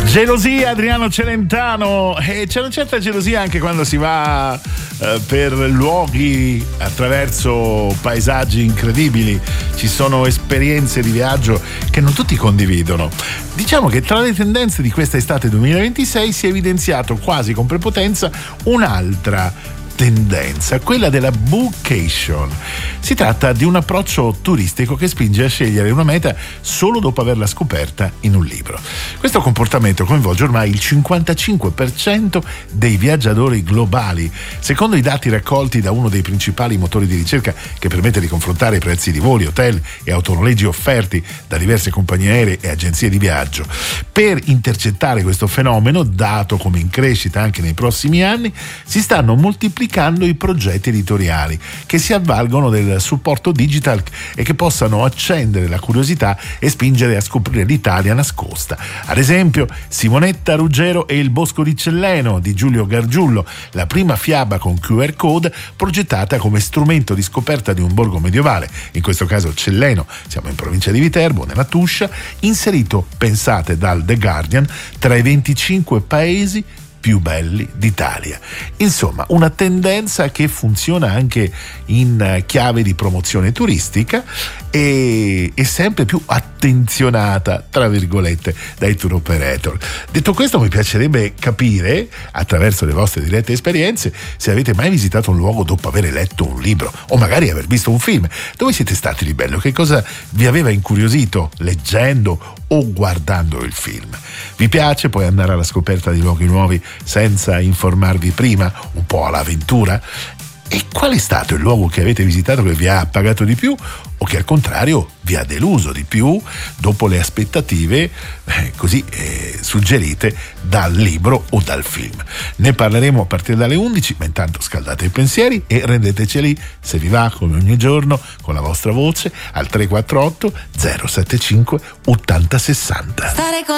Gelosia, Adriano Celentano. E c'è una certa gelosia anche quando si va per luoghi attraverso paesaggi incredibili. Ci sono esperienze di viaggio che non tutti condividono. Diciamo che tra le tendenze di questa estate 2026 si è evidenziato quasi con prepotenza un'altra tendenza, quella della bookcation. Si tratta di un approccio turistico che spinge a scegliere una meta solo dopo averla scoperta in un libro. Questo comportamento coinvolge ormai il 55% dei viaggiatori globali. Secondo i dati raccolti da uno dei principali motori di ricerca che permette di confrontare i prezzi di voli, hotel e autonoleggi offerti da diverse compagnie aeree e agenzie di viaggio. Per intercettare questo fenomeno, dato come in crescita anche nei prossimi anni, si stanno moltiplicando i progetti editoriali che si avvalgono del supporto digital e che possano accendere la curiosità e spingere a scoprire l'Italia nascosta. Ad esempio, Simonetta Ruggero e il Bosco di Celleno di Giulio Gargiullo, la prima fiaba con QR code progettata come strumento di scoperta di un borgo medievale, in questo caso Celleno, siamo in provincia di Viterbo, nella Tuscia, inserito, pensate, dal The Guardian tra i 25 paesi più belli d'Italia. Insomma, una tendenza che funziona anche in chiave di promozione turistica e è sempre più attenzionata, tra virgolette, dai tour operator. Detto questo, mi piacerebbe capire, attraverso le vostre dirette esperienze, se avete mai visitato un luogo dopo aver letto un libro o magari aver visto un film. Dove siete stati di bello? Che cosa vi aveva incuriosito leggendo o guardando il film? Vi piace poi andare alla scoperta di luoghi nuovi senza informarvi prima, un po' all'avventura? E qual è stato il luogo che avete visitato che vi ha appagato di più o che al contrario vi ha deluso di più dopo le aspettative suggerite dal libro o dal film? Ne parleremo a partire dalle 11, ma intanto scaldate i pensieri e rendeteceli, se vi va, come ogni giorno, con la vostra voce al 348 075 8060.